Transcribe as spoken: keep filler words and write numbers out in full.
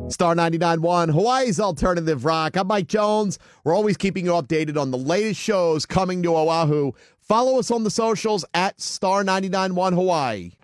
Star ninety-nine point one, Hawaii's Alternative Rock. I'm Mike Jones. We're always keeping you updated on the latest shows coming to Oahu. Follow us on the socials at Star ninety-nine point one Hawaii.